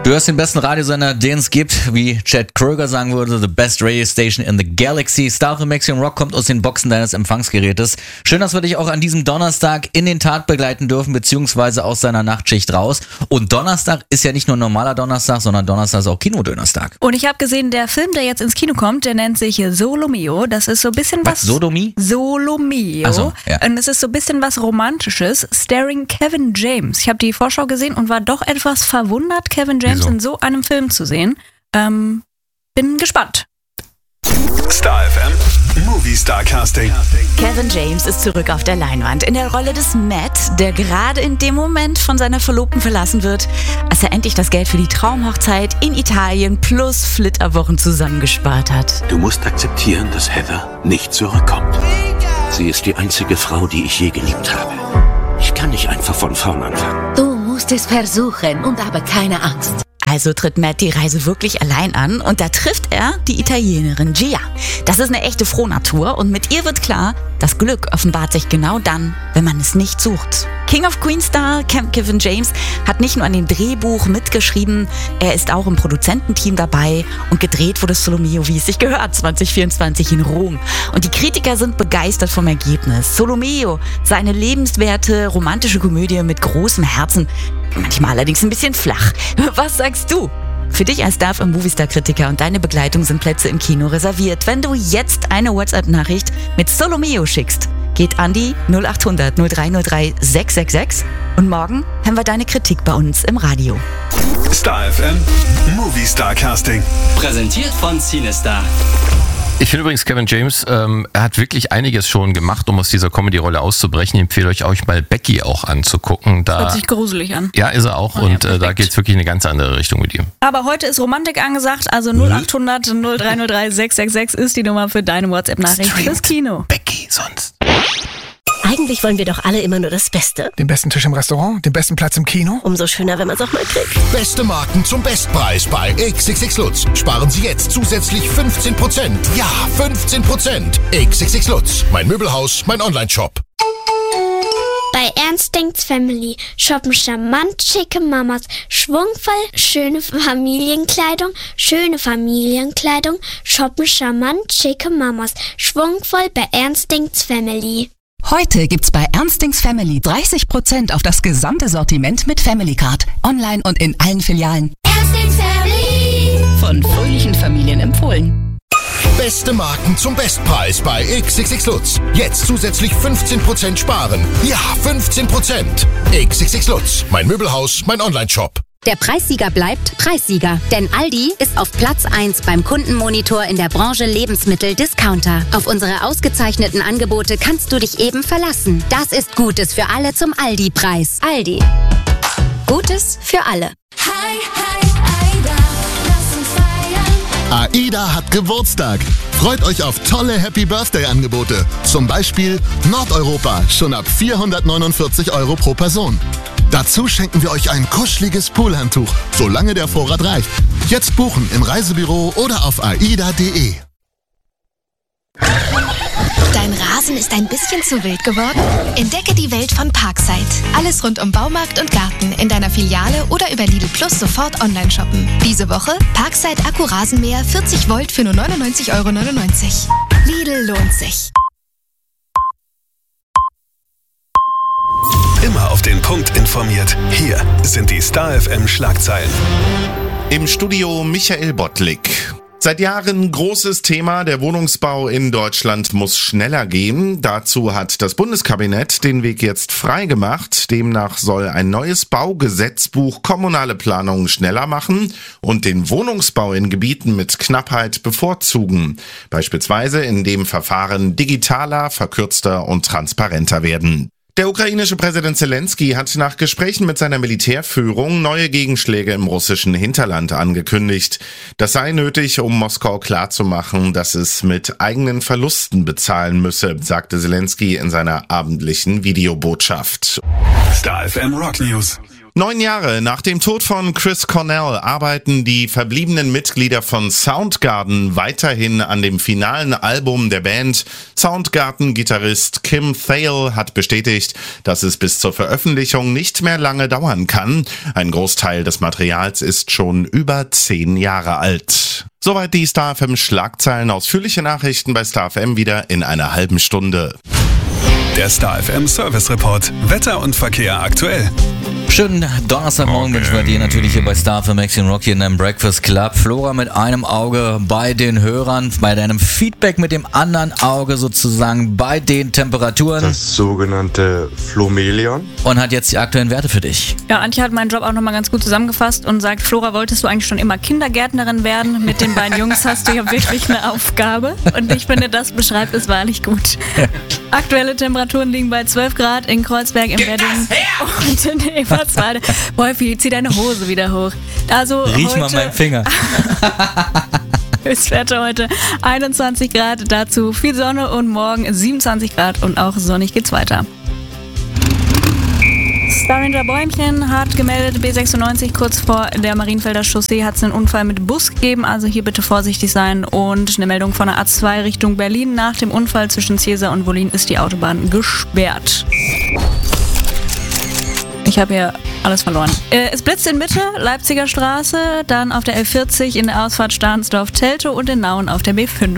Du hörst den besten Radiosender, den es gibt, wie Chad Kroeger sagen würde, the best radio station in the galaxy. Star of Maximum Rock kommt aus den Boxen deines Empfangsgerätes. Schön, dass wir dich auch an diesem Donnerstag in den Tat begleiten dürfen, beziehungsweise aus deiner Nachtschicht raus. Und Donnerstag ist ja nicht nur normaler Donnerstag, sondern Donnerstag ist auch Kinodönerstag. Und ich habe gesehen, der Film, der jetzt ins Kino kommt, der nennt sich Solomeo. Das ist so ein bisschen was... Sodomie? Solomeo. Ach so, ja. Und es ist so ein bisschen was Romantisches, starring Kevin James. Ich habe die Vorschau gesehen und war doch etwas verwundert, Kevin James in so einem Film zu sehen. Bin gespannt. Star FM Movie Star Casting. Kevin James ist zurück auf der Leinwand in der Rolle des Matt, der gerade in dem Moment von seiner Verlobten verlassen wird, als er endlich das Geld für die Traumhochzeit in Italien plus Flitterwochen zusammengespart hat. Du musst akzeptieren, dass Heather nicht zurückkommt. Sie ist die einzige Frau, die ich je geliebt habe. Ich kann nicht einfach von vorn anfangen. Du musst es versuchen und aber keine Angst. Also tritt Matt die Reise wirklich allein an und da trifft er die Italienerin Gia. Das ist eine echte Frohnatur und mit ihr wird klar, das Glück offenbart sich genau dann, wenn man es nicht sucht. King of Queens Star Kevin James hat nicht nur an dem Drehbuch mitgeschrieben, er ist auch im Produzententeam dabei und gedreht wurde Solomeo, wie es sich gehört, 2024 in Rom. Und die Kritiker sind begeistert vom Ergebnis. Solomeo sei eine lebenswerte, romantische Komödie mit großem Herzen, manchmal allerdings ein bisschen flach. Was sagst du? Für dich als Star FM Movistar-Kritiker und deine Begleitung sind Plätze im Kino reserviert. Wenn du jetzt eine WhatsApp-Nachricht mit Solomeo schickst, geht an die 0800 0303 666 und morgen haben wir deine Kritik bei uns im Radio. Star FM Movie Star Casting. Präsentiert von Cinestar. Ich finde übrigens, Kevin James, er hat wirklich einiges schon gemacht, um aus dieser Comedy-Rolle auszubrechen. Ich empfehle euch mal Becky auch anzugucken. Da, hört sich gruselig an. Ja, ist er auch. Und da geht es wirklich in eine ganz andere Richtung mit ihm. Aber heute ist Romantik angesagt, also 0800 0303 666 ist die Nummer für deine WhatsApp-Nachricht fürs Kino. Becky sonst. Eigentlich wollen wir doch alle immer nur das Beste. Den besten Tisch im Restaurant, den besten Platz im Kino. Umso schöner, wenn man es auch mal kriegt. Beste Marken zum Bestpreis bei XXX Lutz. Sparen Sie jetzt zusätzlich 15%. Ja, 15%. XXX Lutz. Mein Möbelhaus, mein Online-Shop. Bei Ernst denkt's Family shoppen charmant schicke Mamas, schwungvoll schöne Familienkleidung, shoppen charmant schicke Mamas, schwungvoll bei Ernst denkt's Family. Heute gibt's bei Ernstings Family 30% auf das gesamte Sortiment mit Family Card. Online und in allen Filialen. Ernstings Family. Von fröhlichen Familien empfohlen. Beste Marken zum Bestpreis bei XXX Lutz. Jetzt zusätzlich 15% sparen. Ja, 15%. XXX Lutz. Mein Möbelhaus, mein Online-Shop. Der Preissieger bleibt Preissieger, denn Aldi ist auf Platz 1 beim Kundenmonitor in der Branche Lebensmittel-Discounter. Auf unsere ausgezeichneten Angebote kannst du dich eben verlassen. Das ist Gutes für alle zum Aldi-Preis. Aldi. Gutes für alle. Hi, Aida, lass uns feiern. AIDA hat Geburtstag. Freut euch auf tolle Happy Birthday-Angebote. Zum Beispiel Nordeuropa, schon ab 449 € pro Person. Dazu schenken wir euch ein kuscheliges Poolhandtuch, solange der Vorrat reicht. Jetzt buchen im Reisebüro oder auf aida.de. Dein Rasen ist ein bisschen zu wild geworden? Entdecke die Welt von Parkside. Alles rund um Baumarkt und Garten in deiner Filiale oder über Lidl Plus sofort online shoppen. Diese Woche Parkside Akku-Rasenmäher 40 Volt für nur 99,99 €. Lidl lohnt sich. Immer auf den Punkt informiert. Hier sind die Star FM Schlagzeilen. Im Studio Michael Bottlik. Seit Jahren großes Thema, der Wohnungsbau in Deutschland muss schneller gehen. Dazu hat das Bundeskabinett den Weg jetzt freigemacht. Demnach soll ein neues Baugesetzbuch kommunale Planungen schneller machen und den Wohnungsbau in Gebieten mit Knappheit bevorzugen. Beispielsweise indem Verfahren digitaler, verkürzter und transparenter werden. Der ukrainische Präsident Zelensky hat nach Gesprächen mit seiner Militärführung neue Gegenschläge im russischen Hinterland angekündigt. Das sei nötig, um Moskau klarzumachen, dass es mit eigenen Verlusten bezahlen müsse, sagte Zelensky in seiner abendlichen Videobotschaft. Star FM Rock News. 9 Jahre nach dem Tod von Chris Cornell arbeiten die verbliebenen Mitglieder von Soundgarden weiterhin an dem finalen Album der Band. Soundgarden-Gitarrist Kim Thale hat bestätigt, dass es bis zur Veröffentlichung nicht mehr lange dauern kann. Ein Großteil des Materials ist schon über 10 Jahre alt. Soweit die Star FM Schlagzeilen. Ausführliche Nachrichten bei Star FM wieder in einer halben Stunde. Der Star FM Service Report. Wetter und Verkehr aktuell. Schönen Donnerstagmorgen wünschen wir dir natürlich hier bei Star FM Maxi Rock hier in deinem Breakfast Club. Flora mit einem Auge bei den Hörern, bei deinem Feedback mit dem anderen Auge sozusagen bei den Temperaturen. Das sogenannte Flomelion. Und hat jetzt die aktuellen Werte für dich. Ja, Antje hat meinen Job auch nochmal ganz gut zusammengefasst und sagt, Flora, wolltest du eigentlich schon immer Kindergärtnerin werden? Mit den beiden Jungs hast du ja wirklich eine Aufgabe. Und ich finde, das beschreibt es wahrlich gut. Ja. Aktuelle Temperaturen liegen bei 12 Grad in Kreuzberg, in Berlin und in Eberswalde. Wolfi, zieh deine Hose wieder hoch. Also riech heute, mal meinen Finger. Höchstwerte heute 21 Grad, dazu viel Sonne und morgen 27 Grad und auch sonnig geht's weiter. Starranger Bäumchen hat gemeldet, B96 kurz vor der Marienfelder Chaussee hat es einen Unfall mit Bus gegeben, also hier bitte vorsichtig sein und eine Meldung von der A2 Richtung Berlin. Nach dem Unfall zwischen Ziesa und Wollin ist die Autobahn gesperrt. Ich habe hier alles verloren. Es blitzt in Mitte, Leipziger Straße, dann auf der L40 in der Ausfahrt Stahnsdorf-Teltow und in Nauen auf der B5.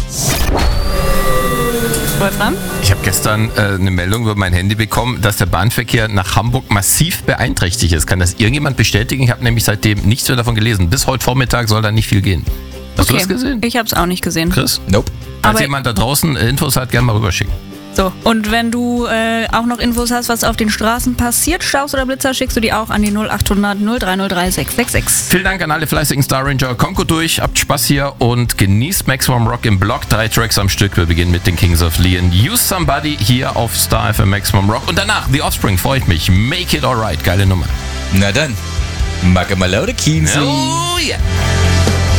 Wolfram? Ich habe gestern eine Meldung über mein Handy bekommen, dass der Bahnverkehr nach Hamburg massiv beeinträchtigt ist. Kann das irgendjemand bestätigen? Ich habe nämlich seitdem nichts mehr davon gelesen. Bis heute Vormittag soll da nicht viel gehen. Hast du das gesehen? Ich habe es auch nicht gesehen. Chris? Nope. Falls jemand da draußen Infos hat, gerne mal rüberschicken. So, und wenn du auch noch Infos hast, was auf den Straßen passiert, Staus oder Blitzer, schickst du die auch an die 0800 0303 666. Vielen Dank an alle fleißigen Star Ranger. Kommt gut durch, habt Spaß hier und genießt Maximum Rock im Block. 3 Tracks am Stück. Wir beginnen mit den Kings of Leon. Use Somebody hier auf Star FM Maximum Rock. Und danach The Offspring, freue ich mich. Make It Alright, geile Nummer. Na dann, Mackemaloud Keensley. Oh yeah.